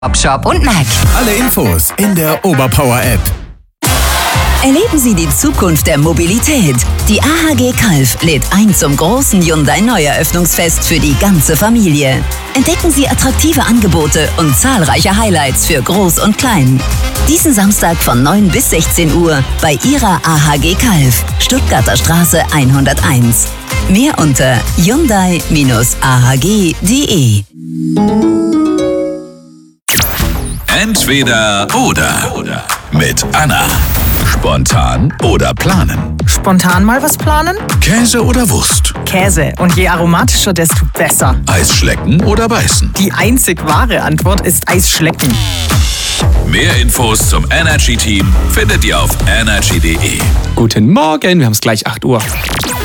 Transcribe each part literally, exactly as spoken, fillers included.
Shop und Mac. Alle Infos in der Oberpower App. Erleben Sie die Zukunft der Mobilität. Die A H G Calw lädt ein zum großen Hyundai-Neueröffnungsfest für die ganze Familie. Entdecken Sie attraktive Angebote und zahlreiche Highlights für Groß und Klein. Diesen Samstag von neun bis sechzehn Uhr bei Ihrer A H G Calw, Stuttgarter Straße hunderteins. Mehr unter hyundai Bindestrich a h g punkt d e. Entweder oder. oder. Mit Anna. Spontan oder planen? Spontan mal was planen? Käse oder Wurst? Käse. Und je aromatischer, desto besser. Eisschlecken oder beißen? Die einzig wahre Antwort ist Eisschlecken. Mehr Infos zum Energy Team findet ihr auf energy punkt d e. Guten Morgen, wir haben es gleich acht Uhr.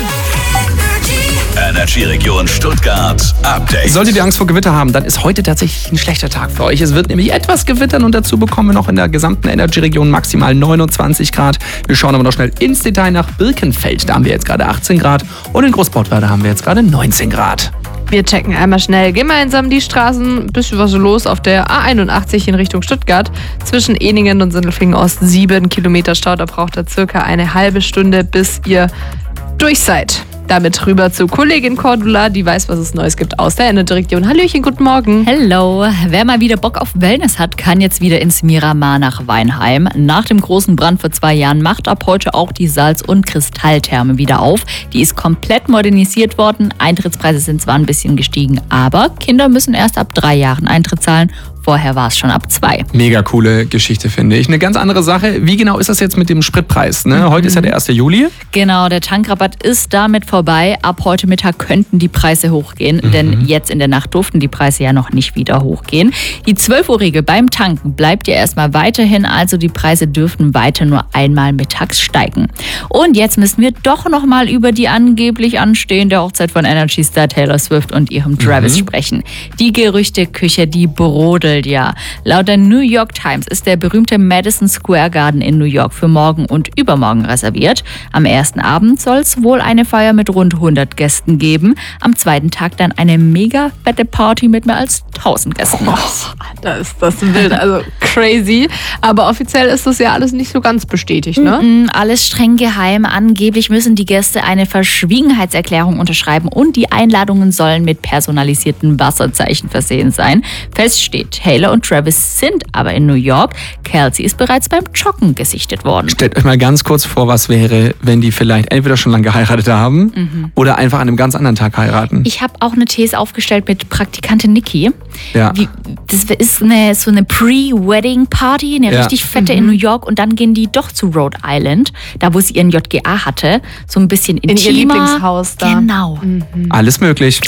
Energy Region Stuttgart Update. Solltet ihr Angst vor Gewitter haben, dann ist heute tatsächlich ein schlechter Tag für euch. Es wird nämlich etwas gewittern und dazu bekommen wir noch in der gesamten Energy Region maximal neunundzwanzig Grad. Wir schauen aber noch schnell ins Detail nach Birkenfeld. Da haben wir jetzt gerade achtzehn Grad und in Großbordwerder haben wir jetzt gerade neunzehn Grad. Wir checken einmal schnell gemeinsam die Straßen. Ein bisschen was los auf der A einundachtzig in Richtung Stuttgart. Zwischen Ehningen und Sindelfingen Ost sieben Kilometer Stau. Da braucht ihr circa eine halbe Stunde, bis ihr durch seid. Damit rüber zu Kollegin Cordula, die weiß, was es Neues gibt aus der Energy-Region. Hallöchen, guten Morgen. Hello. Wer mal wieder Bock auf Wellness hat, kann jetzt wieder ins Miramar nach Weinheim. Nach dem großen Brand vor zwei Jahren macht ab heute auch die Salz- und Kristalltherme wieder auf. Die ist komplett modernisiert worden. Eintrittspreise sind zwar ein bisschen gestiegen, aber Kinder müssen erst ab drei Jahren Eintritt zahlen. Vorher war es schon ab zwei. Mega coole Geschichte, finde ich. Eine ganz andere Sache. Wie genau ist das jetzt mit dem Spritpreis? Ne? Mhm. Heute ist ja der erste Juli. Genau, der Tankrabatt ist damit vorbei. Ab heute Mittag könnten die Preise hochgehen, mhm. denn jetzt in der Nacht durften die Preise ja noch nicht wieder hochgehen. Die zwölf Uhr Regel beim Tanken bleibt ja erstmal weiterhin, also die Preise dürften weiter nur einmal mittags steigen. Und jetzt müssen wir doch nochmal über die angeblich anstehende Hochzeit von Energy Star Taylor Swift und ihrem Travis mhm. sprechen. Die Gerüchteküche, die brodelt. Ja. Laut der New York Times ist der berühmte Madison Square Garden in New York für morgen und übermorgen reserviert. Am ersten Abend soll es wohl eine Feier mit rund hundert Gästen geben. Am zweiten Tag dann eine mega fette Party mit mehr als tausend Gästen. Oh, da ist das wild, also crazy. Aber offiziell ist das ja alles nicht so ganz bestätigt, ne? Mm-mm, alles streng geheim. Angeblich müssen die Gäste eine Verschwiegenheitserklärung unterschreiben und die Einladungen sollen mit personalisierten Wasserzeichen versehen sein. Fest steht, Taylor und Travis sind aber in New York. Kelsey ist bereits beim Joggen gesichtet worden. Stellt euch mal ganz kurz vor, was wäre, wenn die vielleicht entweder schon lange geheiratet haben mhm. oder einfach an einem ganz anderen Tag heiraten. Ich habe auch eine These aufgestellt mit Praktikantin Niki. Ja. Wie, das ist eine, so eine Pre-Wedding-Party, eine ja. richtig fette mhm. in New York und dann gehen die doch zu Rhode Island, da wo sie ihren J G A hatte, so ein bisschen intimer. In ihr Lieblingshaus da. Genau. Mhm. Alles möglich.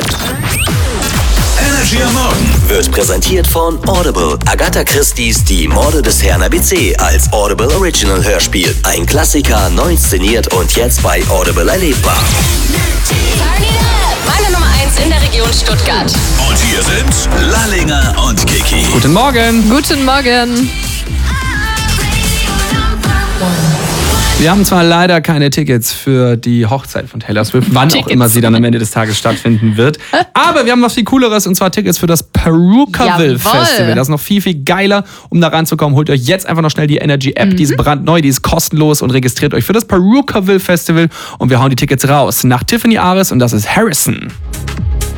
Energy am Morgen wird präsentiert von Audible. Agatha Christie's Die Morde des Herrn A B C als Audible Original Hörspiel. Ein Klassiker, neu inszeniert und jetzt bei Audible erlebbar. Meine Nummer eins in der Region Stuttgart. Und hier sind Lallinger und Kiki. Guten Morgen. Guten Morgen. Wir haben zwar leider keine Tickets für die Hochzeit von Taylor Swift, wann Tickets. auch immer sie dann am Ende des Tages stattfinden wird. Aber wir haben was viel Cooleres und zwar Tickets für das Perukaville Festival. Das ist noch viel, viel geiler. Um da ranzukommen, holt euch jetzt einfach noch schnell die Energy App. Mhm. Die ist brandneu, die ist kostenlos und registriert euch für das Perukaville Festival. Und wir hauen die Tickets raus nach Tiffany Ares und das ist Harrison.